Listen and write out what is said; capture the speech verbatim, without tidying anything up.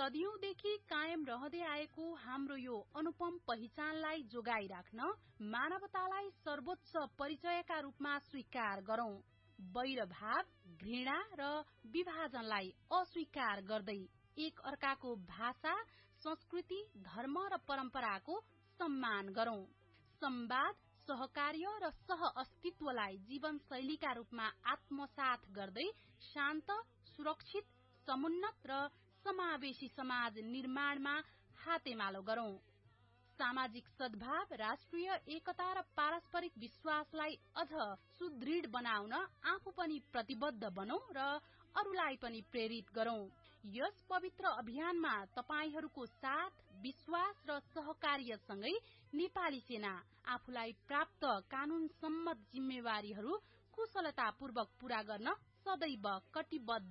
सदियौंदेखि कायम रहँदै आएको हाम्रो यो अनुपम पहिचानलाई जोगाइराख्न मानवतालाई सर्वोच्च परिचयका रूपमा स्वीकार गरौं। वैरभाव, घृणा र विभाजनलाई अस्वीकार गर्दै एक अर्काको भाषा, संस्कृति, धर्म र परम्पराको सम्मान गरौं। संवाद, सहकार्य र सह-अस्तित्वलाई जीवनशैलीका रूपमा आत्मसात गर्दै शान्त, सुरक्षित, समुन्नत र समावेशी समाज निर्माणमा हातेमालो गरौं। सामाजिक सद्भाव, राष्ट्रिय एकता र पारस्परिक विश्वासलाई अझ सुदृढ बनाउन आफू पनि प्रतिबद्ध बनौं र अरूलाई पनि प्रेरित गरौं। यस पवित्र अभियानमा तपाईहरूको साथ, विश्वास र सहकार्य सँगै नेपाली सेना आफूलाई प्राप्त कानून सम्मत जिम्मेवारीहरू कुशलतापूर्वक पूरा गर्न सदैव कटिबद्ध